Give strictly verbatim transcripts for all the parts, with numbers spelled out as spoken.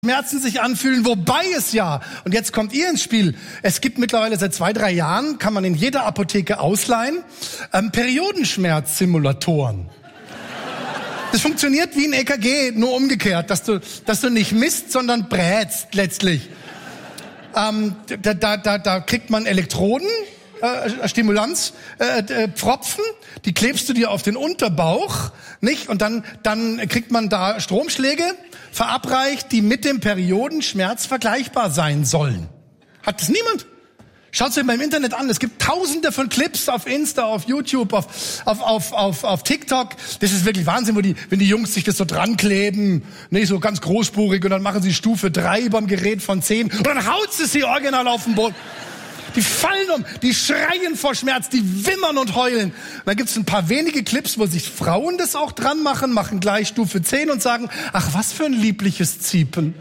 Schmerzen sich anfühlen, wobei es ja, und jetzt kommt ihr ins Spiel, es gibt mittlerweile seit zwei, drei Jahren, kann man in jeder Apotheke ausleihen, ähm, Periodenschmerzsimulatoren. Das funktioniert wie ein E K G, nur umgekehrt, dass du, dass du nicht misst, sondern brätst letztlich. Ähm, da, da, da, da kriegt man Elektroden, äh, Stimulanz, äh, äh, Pfropfen, die klebst du dir auf den Unterbauch, nicht? Und dann, dann kriegt man da Stromschläge verabreicht, die mit dem Periodenschmerz vergleichbar sein sollen. Hat das niemand? Schaut's euch mal im Internet an. Es gibt tausende von Clips auf Insta, auf YouTube, auf, auf, auf, auf, auf TikTok. Das ist wirklich Wahnsinn, wo die, wenn die Jungs sich das so dran kleben, nicht so ganz großspurig, und dann machen sie Stufe drei beim Gerät von zehn und dann haut sie sie original auf den Boden. Die fallen um, die schreien vor Schmerz, die wimmern und heulen. Dann gibt's ein paar wenige Clips, wo sich Frauen das auch dran machen, machen gleich Stufe zehn und sagen, ach, was für ein liebliches Ziepen.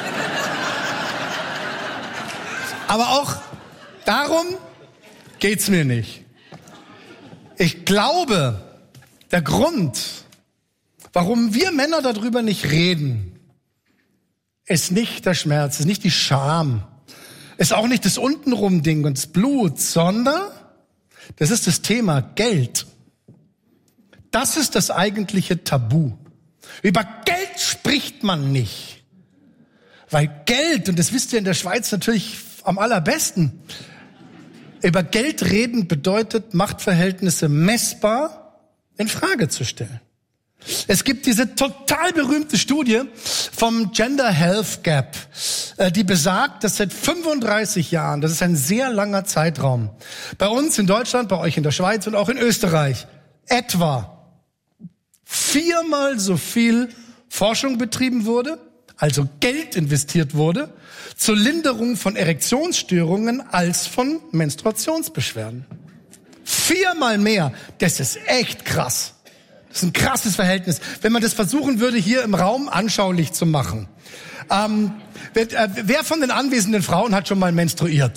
Aber auch darum geht's mir nicht. Ich glaube, der Grund, warum wir Männer darüber nicht reden, ist nicht der Schmerz, ist nicht die Scham, ist auch nicht das untenrum Ding und das Blut, sondern das ist das Thema Geld. Das ist das eigentliche Tabu. Über Geld spricht man nicht. Weil Geld, und das wisst ihr in der Schweiz natürlich am allerbesten, über Geld reden bedeutet, Machtverhältnisse messbar in Frage zu stellen. Es gibt diese total berühmte Studie vom Gender Health Gap, die besagt, dass seit fünfunddreißig Jahren, das ist ein sehr langer Zeitraum, bei uns in Deutschland, bei euch in der Schweiz und auch in Österreich etwa viermal so viel Forschung betrieben wurde, also Geld investiert wurde, zur Linderung von Erektionsstörungen als von Menstruationsbeschwerden. Viermal mehr. Das ist echt krass. Das ist ein krasses Verhältnis. Wenn man das versuchen würde, hier im Raum anschaulich zu machen. Ähm, wer, äh, wer von den anwesenden Frauen hat schon mal menstruiert?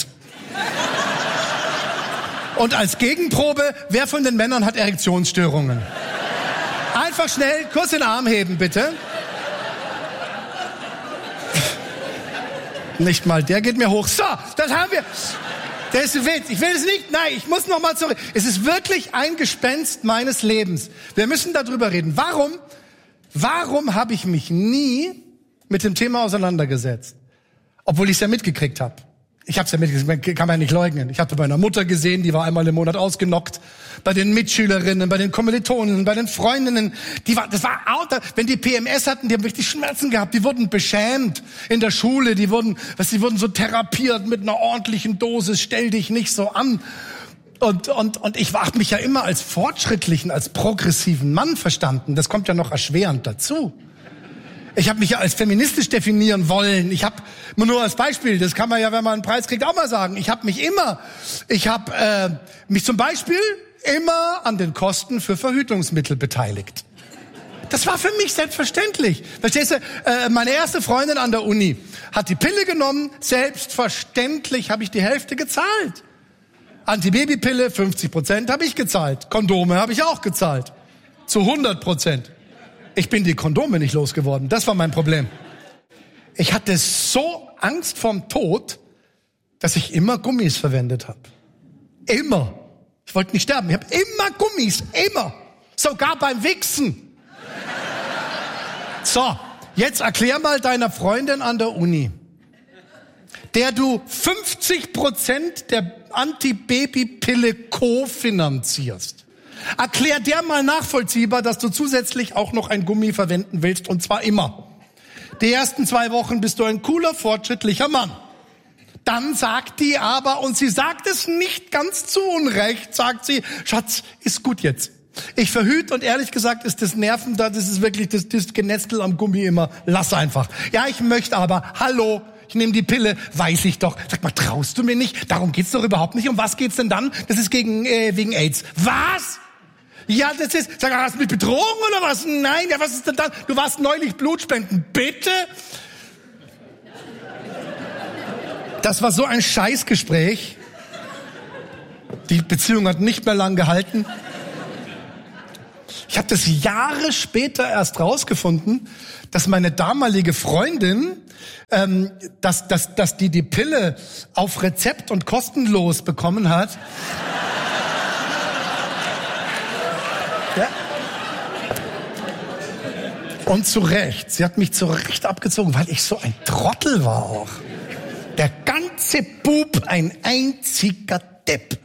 Und als Gegenprobe, wer von den Männern hat Erektionsstörungen? Einfach schnell, kurz den Arm heben, bitte. Nicht mal, der geht mir hoch. So, das haben wir. Das ist ein Witz. Ich will es nicht. Nein, ich muss noch mal zurück. Es ist wirklich ein Gespenst meines Lebens. Wir müssen darüber reden. Warum? Warum habe ich mich nie mit dem Thema auseinandergesetzt? Obwohl ich es ja mitgekriegt habe. Ich habe es ja mitgekriegt, kann man ja nicht leugnen. Ich habe bei meiner Mutter gesehen, die war einmal im Monat ausgenockt. Bei den Mitschülerinnen, bei den Kommilitonen, bei den Freundinnen. Die war, das war auch, wenn die P M S hatten, die haben richtig Schmerzen gehabt. Die wurden beschämt in der Schule. Die wurden, was, die wurden so therapiert mit einer ordentlichen Dosis. Stell dich nicht so an. Und, und, und ich habe mich ja immer als fortschrittlichen, als progressiven Mann verstanden. Das kommt ja noch erschwerend dazu. Ich habe mich ja als feministisch definieren wollen. Ich habe nur als Beispiel, das kann man ja, wenn man einen Preis kriegt, auch mal sagen. Ich habe mich immer, ich habe äh, mich zum Beispiel immer an den Kosten für Verhütungsmittel beteiligt. Das war für mich selbstverständlich. Verstehst du? Äh, meine erste Freundin an der Uni hat die Pille genommen. Selbstverständlich habe ich die Hälfte gezahlt. Antibabypille, fünfzig Prozent habe ich gezahlt. Kondome habe ich auch gezahlt. Zu hundert Prozent. Ich bin die Kondome nicht losgeworden. Das war mein Problem. Ich hatte so Angst vorm Tod, dass ich immer Gummis verwendet habe. Immer. Ich wollte nicht sterben. Ich habe immer Gummis. Immer. Sogar beim Wichsen. So, jetzt erklär mal deiner Freundin an der Uni, der du fünfzig Prozent der Antibabypille kofinanzierst. Erklär der mal nachvollziehbar, dass du zusätzlich auch noch ein Gummi verwenden willst, und zwar immer. Die ersten zwei Wochen bist du ein cooler, fortschrittlicher Mann. Dann sagt die aber, und sie sagt es nicht ganz zu Unrecht, sagt sie, Schatz, ist gut jetzt. Ich verhüte, und ehrlich gesagt ist das Nerven da, das ist wirklich das, das Genestel am Gummi immer, lass einfach. Ja, ich möchte aber, hallo, ich nehme die Pille, weiß ich doch. Sag mal, traust du mir nicht? Darum geht's doch überhaupt nicht. Um was geht's denn dann? Das ist gegen äh, wegen AIDS. Was? Ja, das ist, sag mal, hast du mich betrogen oder was? Nein, ja, was ist denn dann? Du warst neulich Blutspenden. Bitte? Das war so ein Scheißgespräch. Die Beziehung hat nicht mehr lang gehalten. Ich habe das Jahre später erst rausgefunden, dass meine damalige Freundin ähm, dass, dass, dass die die Pille auf Rezept und kostenlos bekommen hat. Ja. Und zu Recht. Sie hat mich zu Recht abgezogen, weil ich so ein Trottel war auch. Der ganze Bub ein einziger Depp.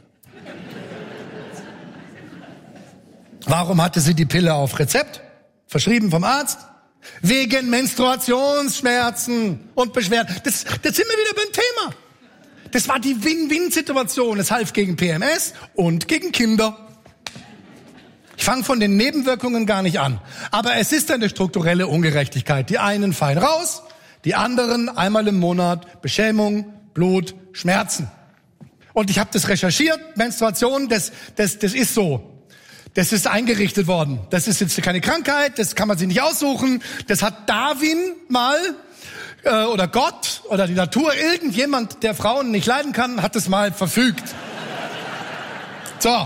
Warum hatte sie die Pille auf Rezept? Verschrieben vom Arzt? Wegen Menstruationsschmerzen und Beschwerden. Das, das sind wir wieder beim Thema. Das war die Win-Win-Situation. Es half gegen P M S und gegen Kinder. Ich fange von den Nebenwirkungen gar nicht an. Aber es ist eine strukturelle Ungerechtigkeit. Die einen fallen raus, die anderen einmal im Monat Beschämung, Blut, Schmerzen. Und ich habe das recherchiert. Menstruation, das, das, das ist so. Das ist eingerichtet worden. Das ist jetzt keine Krankheit, das kann man sich nicht aussuchen. Das hat Darwin mal, äh, oder Gott, oder die Natur, irgendjemand, der Frauen nicht leiden kann, hat es mal verfügt. So.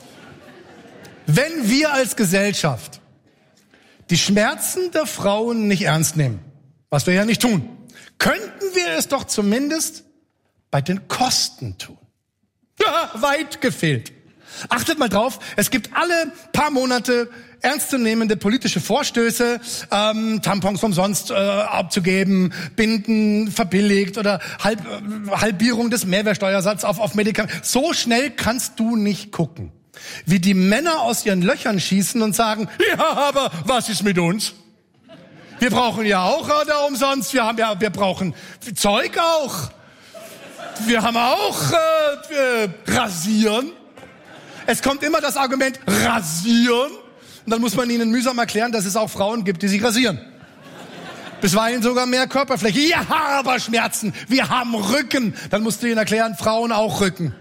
Wenn wir als Gesellschaft die Schmerzen der Frauen nicht ernst nehmen, was wir ja nicht tun, könnten wir es doch zumindest bei den Kosten tun. Ja, weit gefehlt. Achtet mal drauf, es gibt alle paar Monate ernstzunehmende politische Vorstöße, ähm, Tampons umsonst äh, abzugeben, Binden verbilligt oder Halb, äh, Halbierung des Mehrwertsteuersatzes auf, auf Medikamente. So schnell kannst du nicht gucken, wie die Männer aus ihren Löchern schießen und sagen, ja, aber was ist mit uns? Wir brauchen ja auch äh, da umsonst, wir haben ja, wir brauchen Zeug auch. Wir haben auch äh, äh, Rasieren. Es kommt immer das Argument rasieren. Und dann muss man ihnen mühsam erklären, dass es auch Frauen gibt, die sich rasieren. Bisweilen sogar mehr Körperfläche. Ja, aber Schmerzen. Wir haben Rücken. Dann musst du ihnen erklären, Frauen auch Rücken.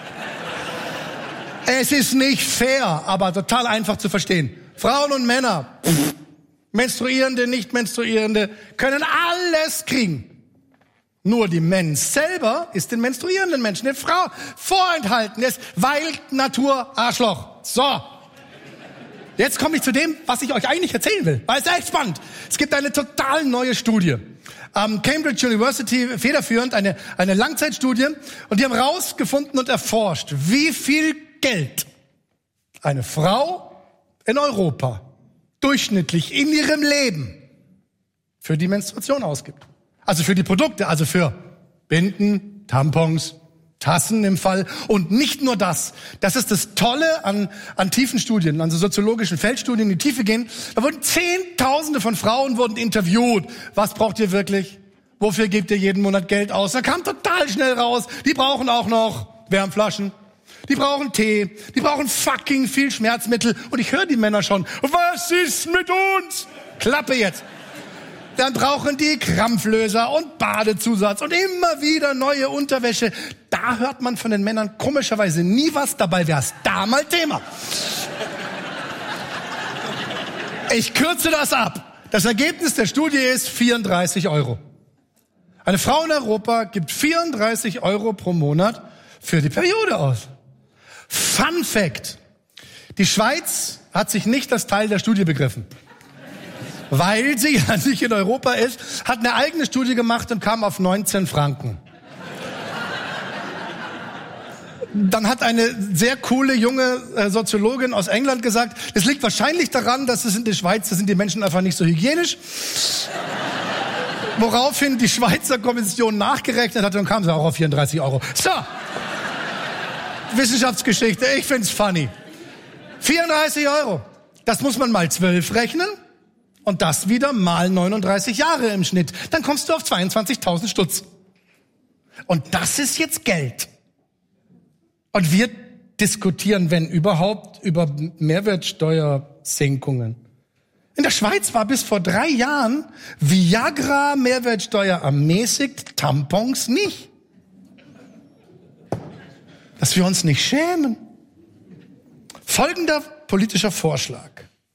Es ist nicht fair, aber total einfach zu verstehen. Frauen und Männer, pff, Menstruierende, Nicht-Menstruierende, können alles kriegen. Nur die Mens selber ist den menstruierenden Menschen, der Frau, vorenthalten ist, weil Natur Arschloch. So. Jetzt komme ich zu dem, was ich euch eigentlich erzählen will. Weil es ist echt spannend. Es gibt eine total neue Studie. Ähm, Cambridge University, federführend, eine, eine Langzeitstudie. Und die haben rausgefunden und erforscht, wie viel Geld eine Frau in Europa durchschnittlich in ihrem Leben für die Menstruation ausgibt. Also für die Produkte, also für Binden, Tampons, Tassen im Fall. Und nicht nur das. Das ist das Tolle an, an tiefen Studien, an so soziologischen Feldstudien, die in die Tiefe gehen. Da wurden Zehntausende von Frauen wurden interviewt. Was braucht ihr wirklich? Wofür gebt ihr jeden Monat Geld aus? Da kam total schnell raus. Die brauchen auch noch Wärmflaschen. Die brauchen Tee. Die brauchen fucking viel Schmerzmittel. Und ich höre die Männer schon. Was ist mit uns? Klappe jetzt. Dann brauchen die Krampflöser und Badezusatz und immer wieder neue Unterwäsche. Da hört man von den Männern komischerweise nie was, dabei wäre es da mal Thema. Ich kürze das ab. Das Ergebnis der Studie ist vierunddreißig Euro. Eine Frau in Europa gibt vierunddreißig Euro pro Monat für die Periode aus. Fun Fact. Die Schweiz hat sich nicht als Teil der Studie begriffen. Weil sie ja nicht in Europa ist, hat eine eigene Studie gemacht und kam auf neunzehn Franken. Dann hat eine sehr coole junge äh, Soziologin aus England gesagt, es liegt wahrscheinlich daran, dass es in der Schweiz, da sind die Menschen einfach nicht so hygienisch. Woraufhin die Schweizer Kommission nachgerechnet hat und kam sie auch auf vierunddreißig Euro. So, Wissenschaftsgeschichte, ich find's funny. vierunddreißig Euro, das muss man mal zwölf rechnen. Und das wieder mal neununddreißig Jahre im Schnitt. Dann kommst du auf zweiundzwanzigtausend Stutz. Und das ist jetzt Geld. Und wir diskutieren, wenn überhaupt, über Mehrwertsteuersenkungen. In der Schweiz war bis vor drei Jahren Viagra Mehrwertsteuer ermäßigt, Tampons nicht. Dass wir uns nicht schämen. Folgender politischer Vorschlag.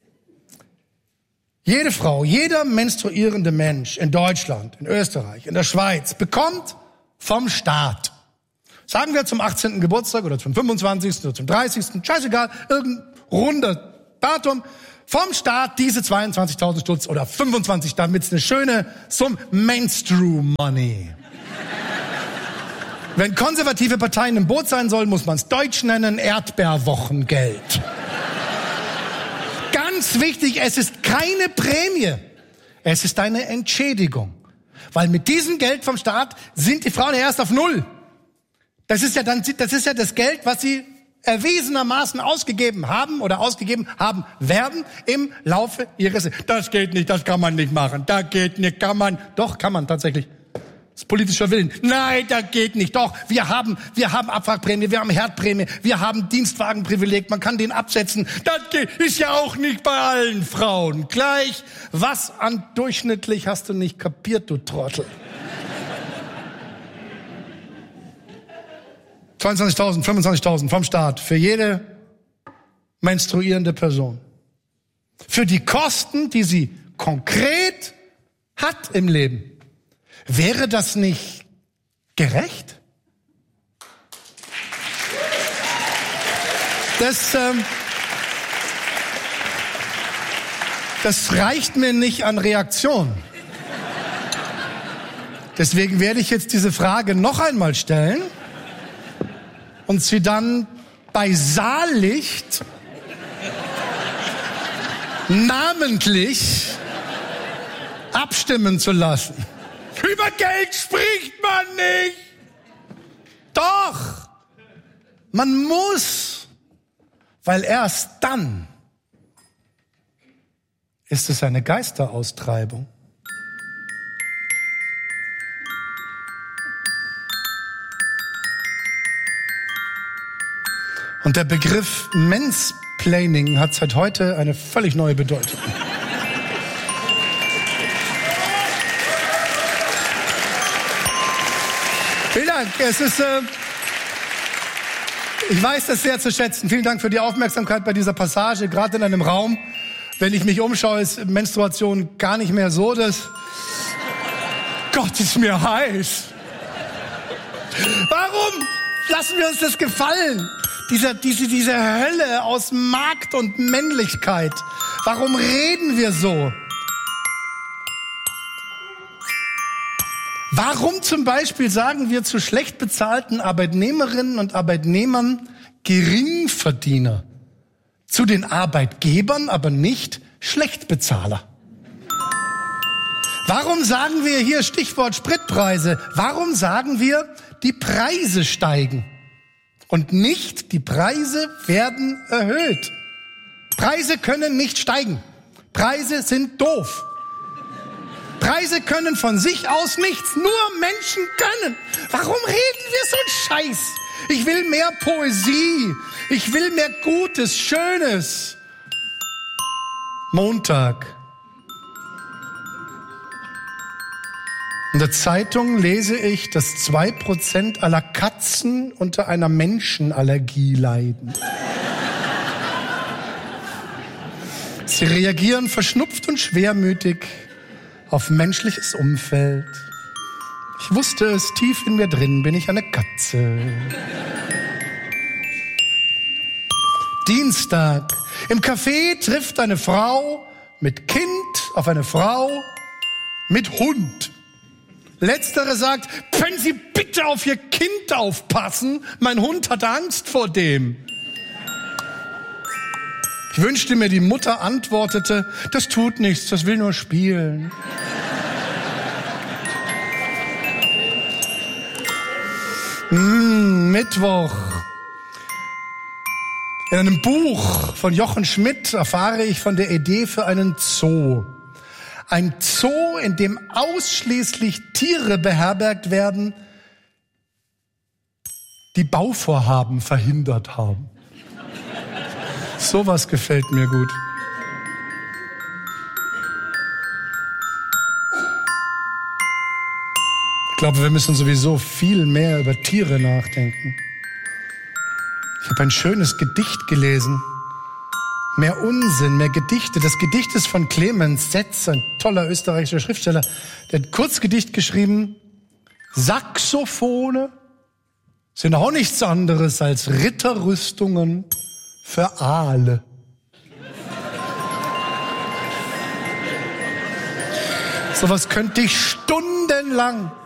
Jede Frau, jeder menstruierende Mensch in Deutschland, in Österreich, in der Schweiz bekommt vom Staat, sagen wir zum achtzehnten Geburtstag oder zum fünfundzwanzigsten oder zum dreißigsten, scheißegal, irgendein runder Datum, vom Staat diese zweiundzwanzigtausend Stutz oder fünfundzwanzig, damit es eine schöne Summe Menstrual Money. Wenn konservative Parteien im Boot sein sollen, muss man es deutsch nennen, Erdbeerwochengeld. Ganz wichtig, es ist keine Prämie. Es ist eine Entschädigung. Weil mit diesem Geld vom Staat sind die Frauen erst auf Null. Das ist ja dann, das ist ja das Geld, was sie erwiesenermaßen ausgegeben haben oder ausgegeben haben werden im Laufe ihres Lebens. Das geht nicht, das kann man nicht machen. Da geht nicht, kann man. Doch, kann man tatsächlich. Das ist politischer Willen. Nein, das geht nicht. Doch, wir haben, wir haben Abwrackprämie, wir haben Herdprämie, wir haben Dienstwagenprivileg, man kann den absetzen. Das geht, ist ja auch nicht bei allen Frauen gleich. Was an durchschnittlich hast du nicht kapiert, du Trottel. zweiundzwanzigtausend, fünfundzwanzigtausend vom Staat für jede menstruierende Person. Für die Kosten, die sie konkret hat im Leben. Wäre das nicht gerecht? Das, ähm, das reicht mir nicht an Reaktion. Deswegen werde ich jetzt diese Frage noch einmal stellen und sie dann bei Saallicht namentlich abstimmen zu lassen. Über Geld spricht man nicht. Doch, man muss, weil erst dann ist es eine Geisteraustreibung. Und der Begriff Mansplaining hat seit heute eine völlig neue Bedeutung. Vielen Dank. Es ist, äh, ich weiß das sehr zu schätzen. Vielen Dank für die Aufmerksamkeit bei dieser Passage. Gerade in einem Raum, wenn ich mich umschaue, ist Menstruation gar nicht mehr so, dass Gott ist mir heiß. Warum lassen wir uns das gefallen? Dieser, diese, diese Hölle aus Markt und Männlichkeit. Warum reden wir so? Warum zum Beispiel sagen wir zu schlecht bezahlten Arbeitnehmerinnen und Arbeitnehmern Geringverdiener, zu den Arbeitgebern aber nicht Schlechtbezahler? Warum sagen wir hier Stichwort Spritpreise? Warum sagen wir, die Preise steigen und nicht die Preise werden erhöht? Preise können nicht steigen. Preise sind doof. Preise können von sich aus nichts, nur Menschen können. Warum reden wir so einen Scheiß? Ich will mehr Poesie, ich will mehr Gutes, Schönes. Montag. In der Zeitung lese ich, dass zwei Prozent aller Katzen unter einer Menschenallergie leiden. Sie reagieren verschnupft und schwermütig auf menschliches Umfeld. Ich wusste es, tief in mir drin bin ich eine Katze. Dienstag. Im Café trifft eine Frau mit Kind auf eine Frau mit Hund. Letztere sagt, können Sie bitte auf Ihr Kind aufpassen? Mein Hund hat Angst vor dem. Ich wünschte mir, die Mutter antwortete, das tut nichts, das will nur spielen. Mmh, Mittwoch. In einem Buch von Jochen Schmidt erfahre ich von der Idee für einen Zoo. Ein Zoo, in dem ausschließlich Tiere beherbergt werden, die Bauvorhaben verhindert haben. Sowas gefällt mir gut. Ich glaube, wir müssen sowieso viel mehr über Tiere nachdenken. Ich habe ein schönes Gedicht gelesen. Mehr Unsinn, mehr Gedichte. Das Gedicht ist von Clemens Setz, ein toller österreichischer Schriftsteller. Der hat ein Kurzgedicht geschrieben. Saxophone sind auch nichts anderes als Ritterrüstungen für Aale. Sowas könnte ich stundenlang